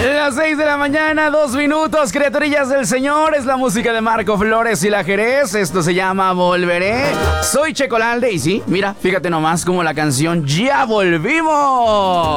Las 6 de la mañana, 2 minutos, criaturillas del Señor. Es la música de Marco Flores y La Jerez. Esto se llama Volveré. Soy Checolalde y sí, mira, fíjate nomás como la canción Ya Volvimos.